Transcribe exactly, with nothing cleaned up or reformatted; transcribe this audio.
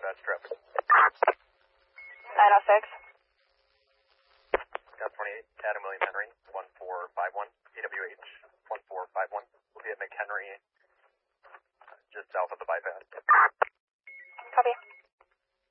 dispatch traffic. nine oh six. Got twenty-eight, Adam William Henry, one four five one, E W H one four five one. We'll be at McHenry, just south of the bypass.